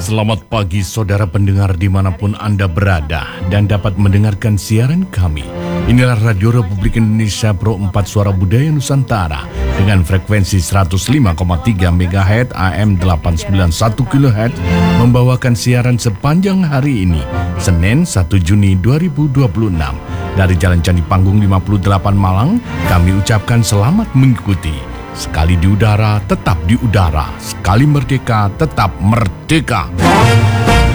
Selamat pagi saudara pendengar dimanapun Anda berada dan dapat mendengarkan siaran kami. Inilah Radio Republik Indonesia Pro 4 Suara Budaya Nusantara dengan frekuensi 105,3 MHz AM 891 kHz membawakan siaran sepanjang hari ini, Senin 1 Juni 2026. Dari Jalan Candi Panggung 58 Malang, kami ucapkan selamat mengikuti. Sekali di udara, tetap di udara. Sekali merdeka, tetap merdeka.